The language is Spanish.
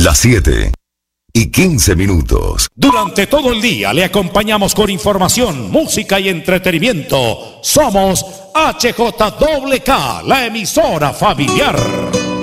Las 7:15. Durante todo el día le acompañamos con información, música y entretenimiento. Somos HJWK, la emisora familiar.